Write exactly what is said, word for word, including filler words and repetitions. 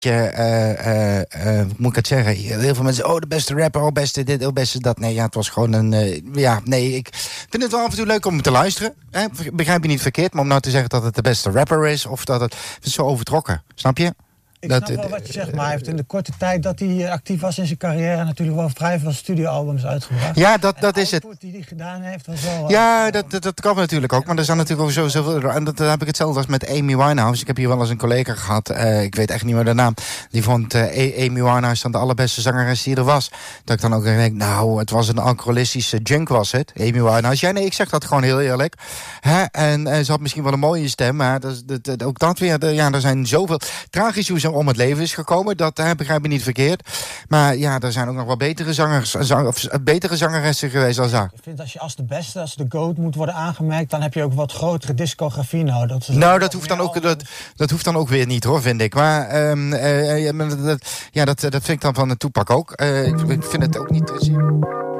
Uh, uh, uh, hoe moet ik het zeggen? Heel veel mensen, oh, de beste rapper, oh, beste dit, oh, beste dat. Nee, ja, het was gewoon een... Uh, ja, nee, ik vind het wel af en toe leuk om te luisteren. Hè? Begrijp je niet verkeerd, maar om nou te zeggen dat het de beste rapper is... of dat het... Het is zo overtrokken, snap je? Ik dat, snap wel wat je zegt, maar hij heeft in de korte tijd dat hij actief was in zijn carrière... natuurlijk wel vrij veel studioalbums uitgebracht. Ja, dat, dat is het. Die hij gedaan heeft was wel... Ja, uh, dat, dat, dat kan natuurlijk ook, maar er zijn natuurlijk ook zoveel... En dat, dat heb ik hetzelfde als met Amy Winehouse. Ik heb hier wel eens een collega gehad, uh, ik weet echt niet meer de naam... die vond uh, Amy Winehouse dan de allerbeste zangeres die er was. Dat ik dan ook denk, nou, het was een alcoholistische junk was het, Amy Winehouse. Ja, nee, ik zeg dat gewoon heel eerlijk. Hè? En uh, ze had misschien wel een mooie stem, maar dat, dat, dat, ook dat weer... De, ja, er zijn zoveel tragisch hoe ze om het leven is gekomen. Dat uh, begrijp ik niet verkeerd. Maar ja, er zijn ook nog wel betere zangers, zang, of betere zangeressen geweest als haar. Ik vind als je als de beste, als de GOAT moet worden aangemerkt, dan heb je ook wat grotere discografie nodig. Dat nou, dat hoeft, dan ook, dat, dat hoeft dan ook weer niet, hoor, vind ik. Maar um, uh, ja, dat, ja, dat, dat vind ik dan van de toepak ook. Uh, ik, ik vind het ook niet te zien.